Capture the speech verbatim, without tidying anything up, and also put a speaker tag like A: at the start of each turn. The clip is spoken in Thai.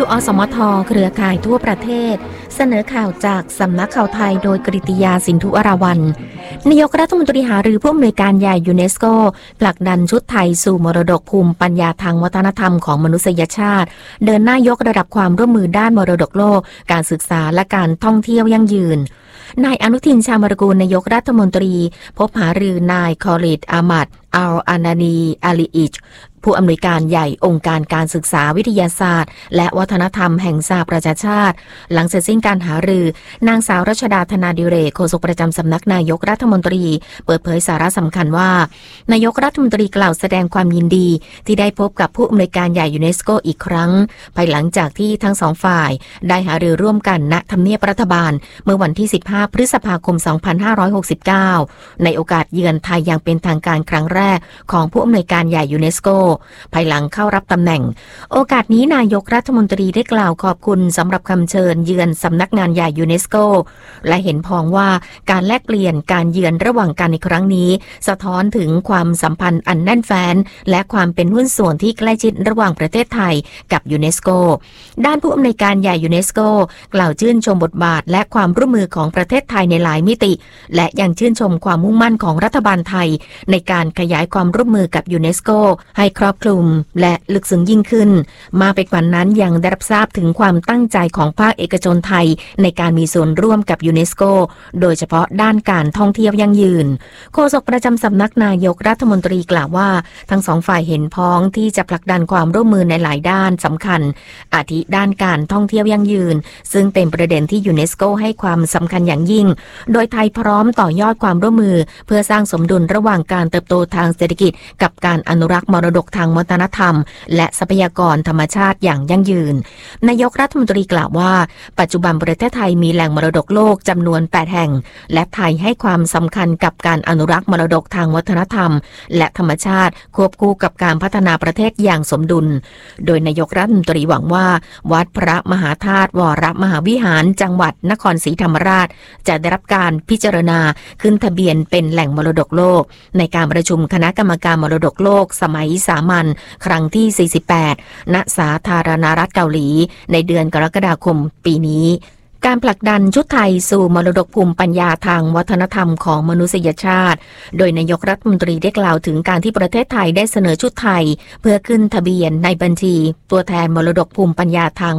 A: อสมทเครือข่ายทั่วประเทศเสนอข่าวจากสำนักข่าวไทยโดยกฤติยาสินธุอราวัลย์นายกรัฐมนตรีหารือผู้อำนวยการใหญ่ยูเนสโกผลักดันชุดไทยสู่มรดกภูมิปัญญาทางวัฒนธรรมของมนุษยชาติเดินหน้ายกระดับความร่วมมือด้านมรดกโลกการศึกษาและการท่องเที่ยวยั่งยืนนายอนุทินชาญวรกูลนายกรัฐมนตรีพบหารือนายคอลิดอามัดอัลอานานีอาลีอิชผู้อำนวยการใหญ่องค์การการศึกษาวิทยาศาสตร์และวัฒนธรรมแห่งสหประชาชาติหลังเสร็จสิ้นการหารือนางสาวรัชดาธนาดิเรกโฆษกประจำสำนักนายกรัฐมนตรีเปิดเผยสาระสำคัญว่านายกรัฐมนตรีกล่าวแสดงความยินดีที่ได้พบกับผู้อำนวยการใหญ่ยูเนสโกอีกครั้งภายหลังจากที่ทั้งสองฝ่ายได้หารือร่วมกันณทำเนียบรัฐบาลเมื่อวันที่สิบห้าพฤษภาคมสองพันห้าร้อยหกสิบเก้าในโอกาสเยือนไทยอย่างเป็นทางการครั้งแรกของผู้อำนวยการใหญ่ยูเนสโกภายหลังเข้ารับตำแหน่งโอกาสนี้นายกรัฐมนตรีได้กล่าวขอบคุณสำหรับคำเชิญเยือนสำนักงานใหญ่ยูเนสโกและเห็นพ้องว่าการแลกเปลี่ยนการเยือนระหว่างกันในครั้งนี้สะท้อนถึงความสัมพันธ์อันแน่นแฟ้นและความเป็นหุ้นส่วนที่ใกล้ชิดระหว่างประเทศไทยกับยูเนสโกด้านผู้อำนวยการใหญ่ยูเนสโกกล่าวชื่นชมบทบาทและความร่วมมือของประเทศไทยในหลายมิติและยังชื่นชมความมุ่งมั่นของรัฐบาลไทยในการขยายความร่วมมือกับยูเนสโกให้ครอบคลุมและลึกซึ้งยิ่งขึ้นมาไปกว่านั้นยังได้รับทราบถึงความตั้งใจของภาคเอกชนไทยในการมีส่วนร่วมกับยูเนสโกโดยเฉพาะด้านการท่องเที่ยวยั่งยืนโฆษกประจำสำนักนายกรัฐมนตรีกล่าวว่าทั้งสองฝ่ายเห็นพ้องที่จะผลักดันความร่วมมือในหลายด้านสำคัญอาทิด้านการท่องเที่ยวยั่งยืนซึ่งเป็นประเด็นที่ยูเนสโกให้ความสำคัญอย่างยิ่งโดยไทยพร้อมต่อยอดความร่วมมือเพื่อสร้างสมดุลระหว่างการเติบโตทางเศรษฐกิจกับการอนุรักษ์มรดกทางวัฒนธรรมและทรัพยากรธรรมชาติอย่างยั่งยืนนายกรัฐมนตรีกล่าวว่าปัจจุบันประเทศไทยมีแหล่งมรดกโลกจำนวนแปดแห่งและไทยให้ความสำคัญกับการอนุรักษ์มรดกทางวัฒนธรรมและธรรมชาติควบคู่กับการพัฒนาประเทศอย่างสมดุลโดยนายกรัฐมนตรีหวังว่าวัดพระมหาธาตุวรมหาวิหารจังหวัดนครศรีธรรมราชจะได้รับการพิจารณาขึ้นทะเบียนเป็นแหล่งมรดกโลกในการประชุมคณะกรรมการมรดกโลกสมัยสามัญครั้งที่สี่สิบแปดณสาธารณรัฐเกาหลีในเดือนกรกฎาคมปีนี้การผลักดันชุดไทยสู่มรดกภูมิปัญญาทางวัฒนธรรมของมนุษยชาติโดยนายกรัฐมนตรีได้กล่าวถึงการที่ประเทศไทยได้เสนอชุดไทยเพื่อขึ้นทะเบียนในบัญชีตัวแทนมรดกภูมิปัญญาทาง